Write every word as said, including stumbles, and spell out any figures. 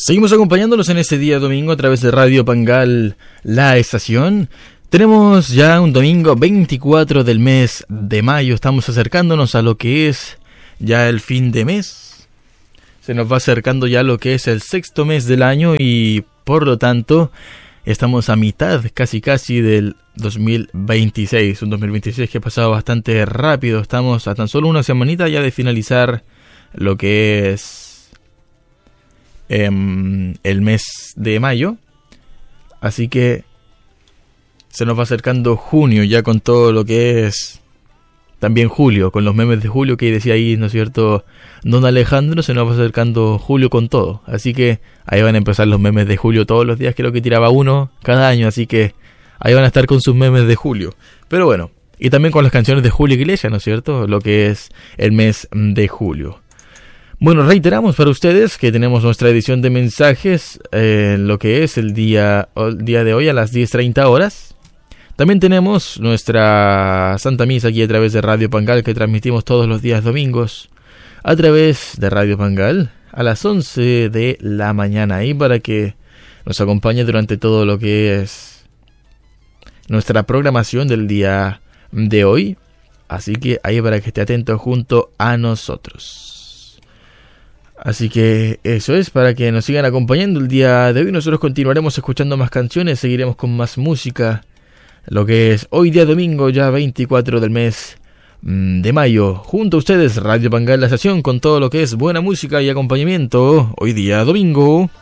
Seguimos acompañándolos en este día domingo a través de Radio Pangal, la estación. Tenemos ya un domingo veinticuatro del mes de mayo. Estamos acercándonos a lo que es ya el fin de mes. Se nos va acercando ya lo que es el sexto mes del año y por lo tanto estamos a mitad casi casi del dos mil veintiséis. Un dos mil veintiséis que ha pasado bastante rápido. Estamos a tan solo una semanita ya de finalizar lo que es Eh, el mes de mayo, así que se nos va acercando junio ya con todo lo que es también julio, con los memes de julio que decía ahí, ¿no es cierto? Don Alejandro, se nos va acercando julio con todo, así que ahí van a empezar los memes de julio todos los días, creo que tiraba uno cada año, así que ahí van a estar con sus memes de julio, pero bueno, y también con las canciones de Julio Iglesias, ¿no es cierto? Lo que es el mes de julio. Bueno, reiteramos para ustedes que tenemos nuestra edición de mensajes, eh, lo que es el día, el día de hoy a las diez treinta horas. También tenemos nuestra Santa Misa aquí a través de Radio Pangal, que transmitimos todos los días domingos a través de Radio Pangal a las once de la mañana, ahí para que nos acompañe durante todo lo que es nuestra programación del día de hoy. Así que ahí para que esté atento junto a nosotros. Así que eso es, para que nos sigan acompañando el día de hoy. Nosotros continuaremos escuchando más canciones, seguiremos con más música. Lo que es hoy día domingo, ya veinticuatro del mes de mayo. Junto a ustedes, Radio Pangal, la estación, con todo lo que es buena música y acompañamiento. Hoy día domingo.